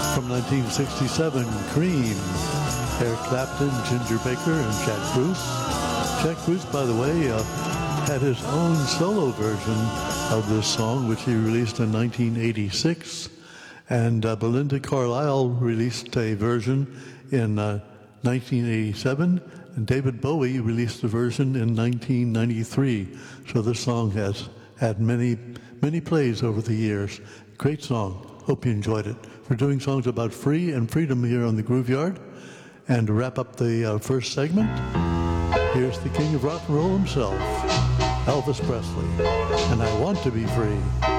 From 1967, Cream. Eric Clapton, Ginger Baker, and Jack Bruce. Jack Bruce, by the way, had his own solo version of this song, which he released in 1986. And Belinda Carlisle released a version in 1987, and David Bowie released a version in 1993. So this song has had many plays over the years. Great song. Hope you enjoyed it. We're doing songs about free and freedom here on the Groove Yard. And to wrap up the first segment, here's the king of rock and roll himself, Elvis Presley, and I Want to Be Free.